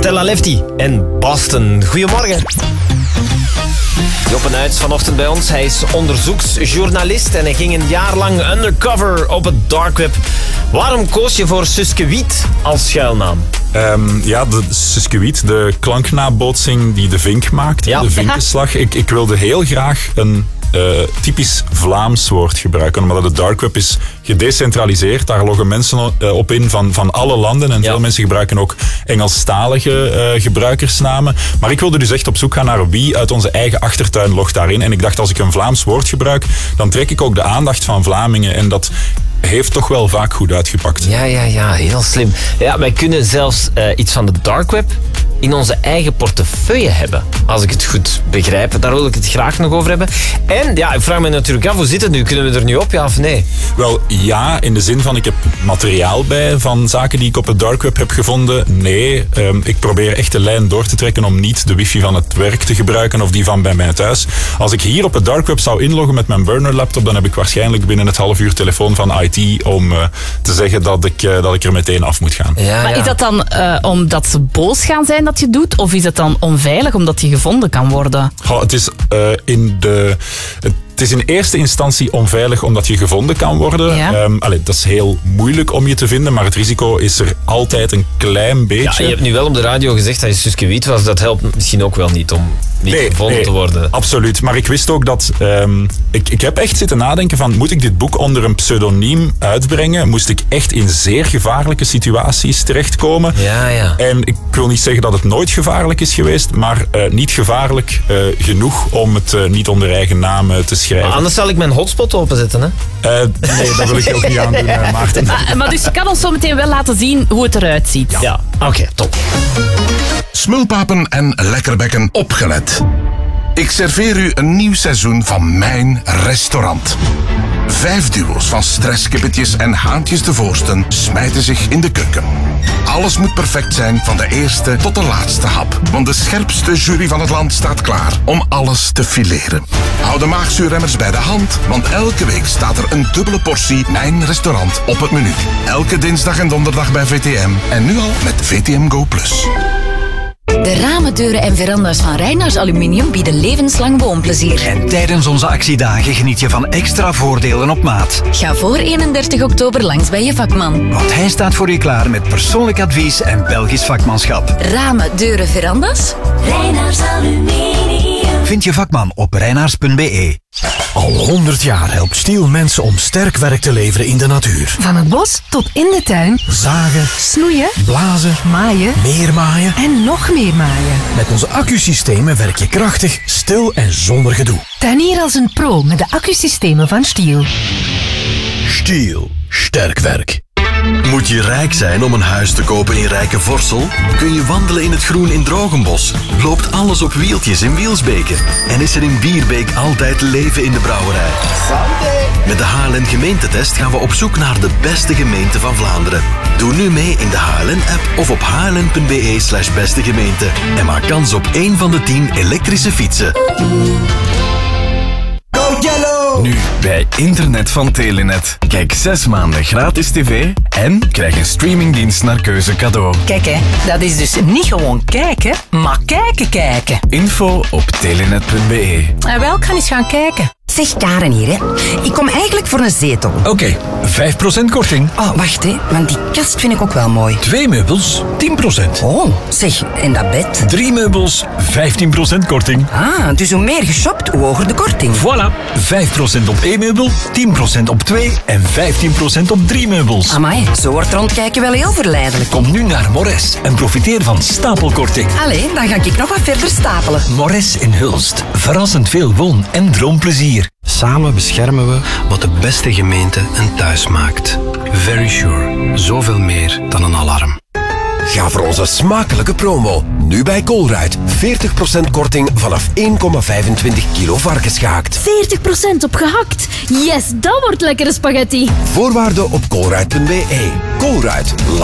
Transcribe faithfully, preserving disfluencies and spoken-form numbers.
Stella Lefty en Boston. Goedemorgen. Joppe Nuits vanochtend bij ons. Hij is onderzoeksjournalist en hij ging een jaar lang undercover op het dark web. Waarom koos je voor Suske Wiet als schuilnaam? Um, ja, de Suske Wiet, de klanknabootsing die de vink maakt, ja. de vinkenslag. Ik, ik wilde heel graag een uh, typisch Vlaams woord gebruiken, omdat het dark web is gedecentraliseerd. Daar loggen mensen uh, op in van, van alle landen en ja. veel mensen gebruiken ook Engelstalige uh, gebruikersnamen. Maar ik wilde dus echt op zoek gaan naar wie uit onze eigen achtertuin logt daarin. En ik dacht, als ik een Vlaams woord gebruik, dan trek ik ook de aandacht van Vlamingen en dat heeft toch wel vaak goed uitgepakt. Ja, ja, ja, heel slim. Ja, wij kunnen zelfs uh, iets van de dark web in onze eigen portefeuille hebben. Als ik het goed begrijp. Daar wil ik het graag nog over hebben. En ja, ik vraag me natuurlijk af, hoe zit het nu? Kunnen we er nu op, ja of nee? Wel, ja, in de zin van ik heb materiaal bij van zaken die ik op het dark web heb gevonden. Nee, um, ik probeer echt de lijn door te trekken om niet de wifi van het werk te gebruiken of die van bij mij thuis. Als ik hier op het dark web zou inloggen met mijn burner laptop, dan heb ik waarschijnlijk binnen het half uur telefoon van I T om uh, te zeggen dat ik, uh, dat ik er meteen af moet gaan. Ja, maar ja. is dat dan uh, omdat ze boos gaan zijn dat je doet? Of is het dan onveilig omdat je gevonden kan worden? Goh, het is uh, in de... Het Het is in eerste instantie onveilig omdat je gevonden kan worden. Ja. Um, allee, dat is heel moeilijk om je te vinden, maar het risico is er altijd een klein beetje. Ja, je hebt nu wel op de radio gezegd dat je Suske Wiet was. Dat helpt misschien ook wel niet om niet nee, gevonden nee, te worden. Absoluut, maar ik wist ook dat... Um, ik, ik heb echt zitten nadenken van, moet ik dit boek onder een pseudoniem uitbrengen? Moest ik echt in zeer gevaarlijke situaties terechtkomen? Ja, ja. En ik wil niet zeggen dat het nooit gevaarlijk is geweest, maar uh, niet gevaarlijk uh, genoeg om het uh, niet onder eigen naam uh, te schrijven. Maar anders zal ik mijn hotspot openzetten, hè? Uh, nee, dat wil ik ook niet aan doen, uh, Maarten. Maar, maar dus je kan ons zo meteen wel laten zien hoe het eruit ziet. Ja, ja. Oké, okay, top. Smulpapen en lekkerbekken, opgelet. Ik serveer u een nieuw seizoen van mijn restaurant. Vijf duo's van stresskippetjes en haantjes de voorsten smijten zich in de keuken. Alles moet perfect zijn van de eerste tot de laatste hap. Want de scherpste jury van het land staat klaar om alles te fileren. Hou de maagzuurremmers bij de hand, want elke week staat er een dubbele portie Mijn Restaurant op het menu. Elke dinsdag en donderdag bij V T M. En nu al met V T M Go Plus. De ramen, deuren en veranda's van Reinaars Aluminium bieden levenslang woonplezier. En tijdens onze actiedagen geniet je van extra voordelen op maat. Ga voor eenendertig oktober langs bij je vakman. Want hij staat voor je klaar met persoonlijk advies en Belgisch vakmanschap. Ramen, deuren, veranda's? Reinaars Aluminium. Vind je vakman op reinaars punt b e. Al honderd jaar helpt Stiel mensen om sterk werk te leveren in de natuur. Van het bos tot in de tuin. Zagen, snoeien, blazen, maaien, meermaaien en nog meer maaien. Met onze accusystemen werk je krachtig, stil en zonder gedoe. Tuinier als een pro met de accusystemen van Stiel. Stiel, sterk werk. Moet je rijk zijn om een huis te kopen in Rijke Vorsel? Kun je wandelen in het groen in Drogenbos? Loopt alles op wieltjes in Wielsbeke? En is er in Bierbeek altijd leven in de brouwerij? Met de H L N gemeentetest gaan we op zoek naar de beste gemeente van Vlaanderen. Doe nu mee in de H L N-app of op h l n punt b e slash beste gemeente. En maak kans op één van de tien elektrische fietsen. Nu bij Internet van Telenet. Kijk zes maanden gratis tv en krijg een streamingdienst naar keuze cadeau. Kijk hè, dat is dus niet gewoon kijken, maar kijken kijken. Info op telenet punt b e. En wel, ik ga eens gaan kijken. Zeg Karen hier, hè. Ik kom eigenlijk voor een zetel. Oké, okay, vijf procent korting. Oh, wacht, hè, want die kast vind ik ook wel mooi. Twee meubels, tien procent. Oh, zeg, en dat bed? Drie meubels, vijftien procent korting. Ah, dus hoe meer geshopt, hoe hoger de korting. Voilà, vijf procent op één meubel, tien procent op twee en vijftien procent op drie meubels. Amai, zo wordt rondkijken wel heel verleidelijk. Kom nu naar Mores en profiteer van stapelkorting. Allee, dan ga ik nog wat verder stapelen. Mores in Hulst. Verrassend veel woon- en droomplezier. Samen beschermen we wat de beste gemeente een thuis maakt. Very Sure. Zoveel meer dan een alarm. Ga voor onze smakelijke promo. Nu bij Colruyt. veertig procent korting vanaf één komma vijfentwintig kilo varkensgehaakt. veertig procent op gehakt. Yes, dat wordt lekkere spaghetti. Voorwaarden op colruyt punt b e. Colruyt.